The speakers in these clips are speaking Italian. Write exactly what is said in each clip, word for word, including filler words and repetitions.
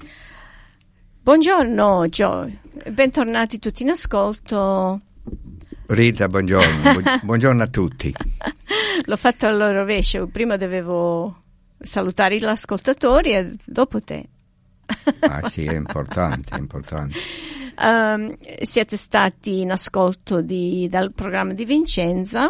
Buongiorno Joe, bentornati tutti in ascolto. Rita, buongiorno, buongiorno a tutti. L'ho fatto al rovescio, prima dovevo salutare gli ascoltatori e dopo te. Ah sì, è importante, è importante. Um, siete stati in ascolto di, dal programma di Vincenza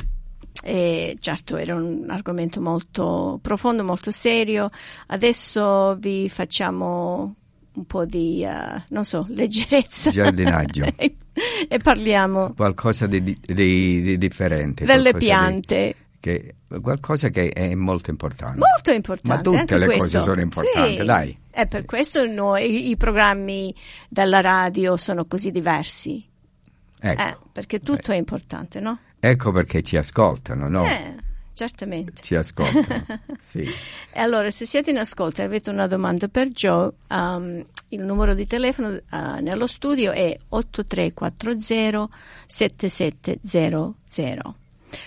e certo era un argomento molto profondo, molto serio. Adesso vi facciamo un po' di, uh, non so, leggerezza. Giardinaggio. E parliamo qualcosa di, di, di, di differente. Delle piante. Di, che, qualcosa che è molto importante. Molto importante. Ma tutte le questo. cose sono importanti, sì. dai. E per questo noi, i programmi della radio sono così diversi. Ecco. Eh, perché tutto eh. è importante, no? Ecco perché ci ascoltano, no? Eh, certamente. Ci ascoltano, sì. E allora, se siete in ascolto e avete una domanda per Joe, um, il numero di telefono uh, nello studio è otto tre quattro zero sette sette zero zero.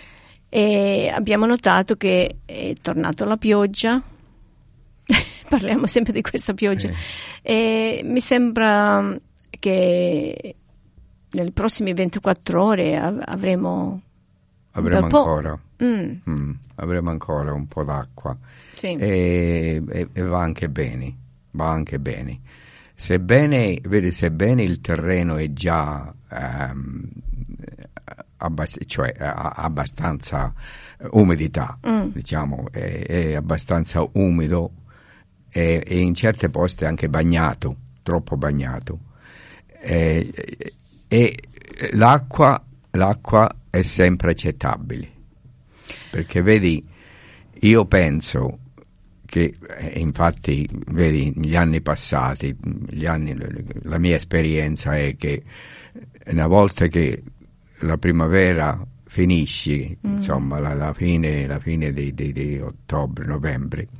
E abbiamo notato che è tornata la pioggia. Parliamo sempre di questa pioggia. Eh. E mi sembra che nelle prossime ventiquattro ore av- avremo avremo ancora mm. Mm, avremo ancora un po' d'acqua. Sì. e, e, e va anche bene va anche bene sebbene vedi sebbene il terreno è già um, abbast- cioè ha abbastanza umidità, mm. diciamo è, è abbastanza umido e, e in certe poste anche bagnato, troppo bagnato, e, e, e l'acqua l'acqua è sempre accettabile, perché vedi, io penso che eh, infatti vedi negli anni passati, gli anni, la mia esperienza è che una volta che la primavera finisce, mm. insomma la, la fine, la fine di, di, di ottobre, novembre,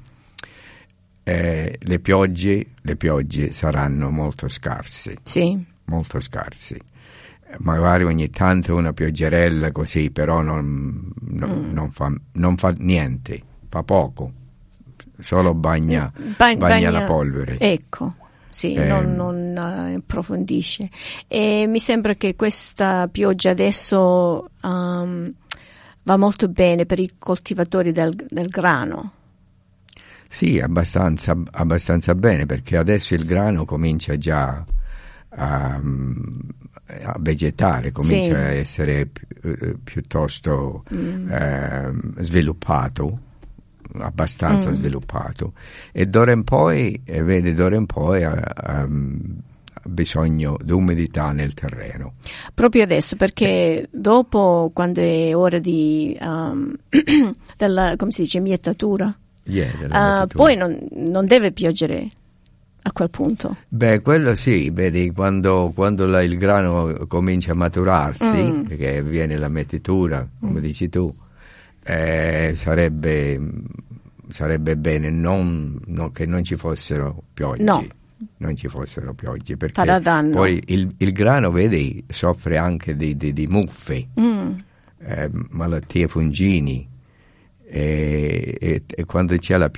eh, le piogge le piogge saranno molto scarse, sì. molto scarse. Magari ogni tanto una pioggerella così, però non, non, mm. non, fa, non fa niente, fa poco, solo bagna, ba- bagna, bagna la polvere. Ecco, sì, eh, non, non uh, approfondisce. E mi sembra che questa pioggia adesso um, va molto bene per i coltivatori del, del grano. Sì, abbastanza, abbastanza bene, perché adesso il grano comincia già a, a vegetare, comincia sì. a essere pi, piuttosto mm. eh, sviluppato, abbastanza mm. sviluppato, e d'ora in poi, eh, vedi, d'ora in poi ha, ha, ha bisogno di umidità nel terreno. Proprio adesso, perché eh. dopo, quando è ora di um, della, come si dice, mietatura, yeah, uh, poi non, non deve piogere a quel punto. Beh, quello sì, vedi, quando, quando la, il grano comincia a maturarsi, mm. che viene la mettitura, come mm. dici tu, eh, sarebbe, sarebbe bene non, non, che non ci fossero piogge. No. Non ci fossero piogge, perché poi il, il grano, vedi, soffre anche di, di, di muffe, mm. eh, malattie fungini, e, e, e quando c'è la